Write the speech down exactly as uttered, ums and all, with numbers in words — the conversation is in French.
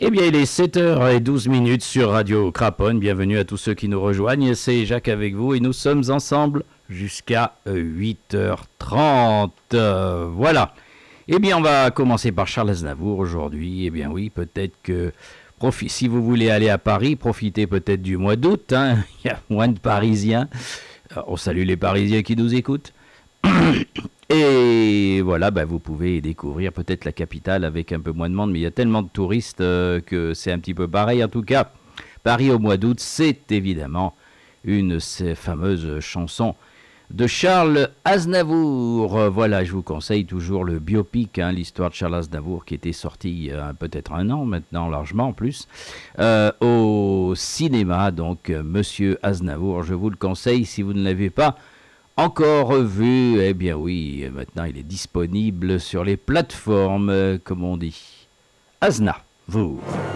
Eh bien, il est sept heures douze minutes sur Radio Craponne. Bienvenue à tous ceux qui nous rejoignent. C'est Jacques avec vous et nous sommes ensemble jusqu'à huit heures trente. Euh, voilà. Eh bien, on va commencer par Charles Aznavour aujourd'hui. Eh bien, oui, peut-être que profi- si vous voulez aller à Paris, profitez peut-être du mois d'août. Hein. Il y a moins de Parisiens. Alors, on salue les Parisiens qui nous écoutent. Et voilà, bah, vous pouvez découvrir peut-être la capitale avec un peu moins de monde, mais il y a tellement de touristes euh, que c'est un petit peu pareil. En tout cas, Paris au mois d'août, c'est évidemment une de ces fameuses chansons de Charles Aznavour. Euh, Voilà, je vous conseille toujours le biopic, hein, l'histoire de Charles Aznavour, qui était sorti il y a peut-être un an maintenant, largement en plus, euh, au cinéma. Donc, euh, Monsieur Aznavour, je vous le conseille si vous ne l'avez pas encore vu. Eh bien oui, maintenant il est disponible sur les plateformes, euh, comme on dit. Aznavour.